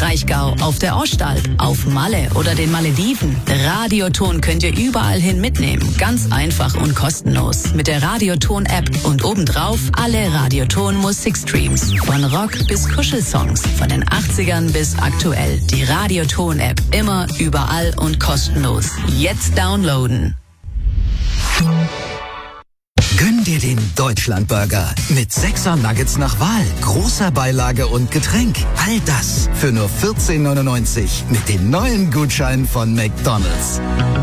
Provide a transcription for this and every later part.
Kraichgau, auf der Ostalb, auf Malle oder den Malediven. Radioton könnt ihr überall hin mitnehmen. Ganz einfach und kostenlos. Mit der Radioton-App und obendrauf alle Radioton-Musikstreams. Von Rock bis Kuschelsongs, von den 80ern bis aktuell. Die Radioton-App. Immer, überall und kostenlos. Jetzt downloaden. Gönn dir den Deutschlandburger mit 6er Nuggets nach Wahl, großer Beilage und Getränk. All das für nur 14,99 mit dem neuen Gutschein von McDonald's.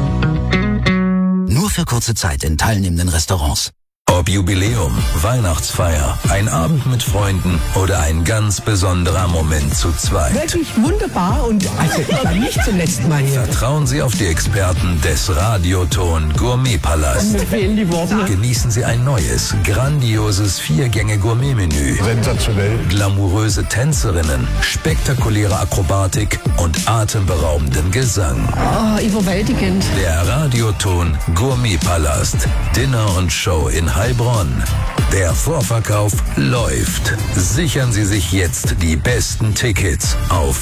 Nur für kurze Zeit in teilnehmenden Restaurants. Ob Jubiläum, Weihnachtsfeier, ein Abend mit Freunden oder ein ganz besonderer Moment zu zweit. Wirklich wunderbar und also ich war nicht zum letzten Mal hier. Vertrauen Sie auf die Experten des Radioton Gourmetpalast. Mir fehlen die Worte. Genießen Sie ein neues, grandioses 4-Gänge-Gourmet-Menü. Sensationell. Glamouröse Tänzerinnen, spektakuläre Akrobatik und atemberaubenden Gesang. Oh, überwältigend. Der Radioton Gourmetpalast. Dinner und Show in Heilbronn. Der Vorverkauf läuft. Sichern Sie sich jetzt die besten Tickets auf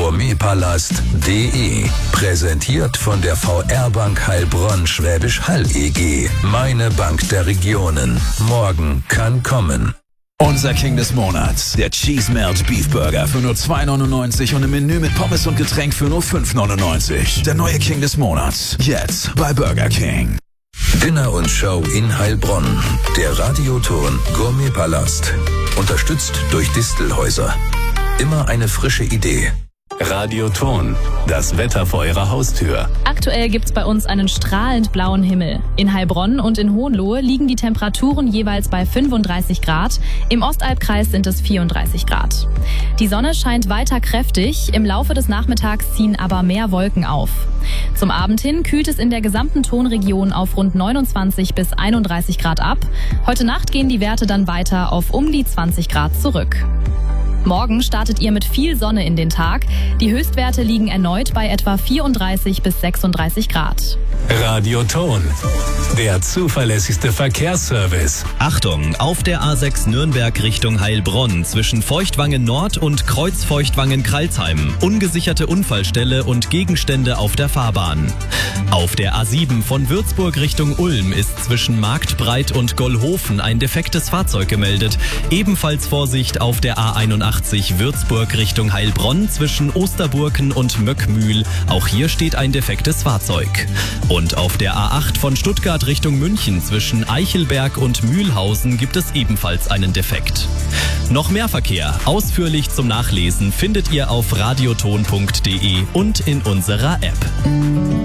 gourmetpalast.de. Präsentiert von der VR Bank Heilbronn Schwäbisch Hall EG. Meine Bank der Regionen. Morgen kann kommen. Unser King des Monats, der Cheese Melt Beef Burger für nur 2,99 und ein Menü mit Pommes und Getränk für nur 5,99. Der neue King des Monats, jetzt bei Burger King. Dinner und Show in Heilbronn. Der Radioton Gourmetpalast. Unterstützt durch Distelhäuser. Immer eine frische Idee. Radioton, das Wetter vor Ihrer Haustür. Aktuell gibt's bei uns einen strahlend blauen Himmel. In Heilbronn und in Hohenlohe liegen die Temperaturen jeweils bei 35 Grad. Im Ostalbkreis sind es 34 Grad. Die Sonne scheint weiter kräftig. Im Laufe des Nachmittags ziehen aber mehr Wolken auf. Zum Abend hin kühlt es in der gesamten Tonregion auf rund 29 bis 31 Grad ab. Heute Nacht gehen die Werte dann weiter auf um die 20 Grad zurück. Morgen startet ihr mit viel Sonne in den Tag. Die Höchstwerte liegen erneut bei etwa 34 bis 36 Grad. Radioton, der zuverlässigste Verkehrsservice. Achtung, auf der A6 Nürnberg Richtung Heilbronn zwischen Feuchtwangen Nord und Kreuzfeuchtwangen-Kralsheim. Ungesicherte Unfallstelle und Gegenstände auf der Fahrbahn. Auf der A7 von Würzburg Richtung Ulm ist zwischen Marktbreit und Gollhofen ein defektes Fahrzeug gemeldet. Ebenfalls Vorsicht auf der A81 Würzburg Richtung Heilbronn zwischen Osterburken und Möckmühl. Auch hier steht ein defektes Fahrzeug. Und auf der A8 von Stuttgart Richtung München zwischen Eichelberg und Mühlhausen gibt es ebenfalls einen Defekt. Noch mehr Verkehr, ausführlich zum Nachlesen, findet ihr auf radioton.de und in unserer App.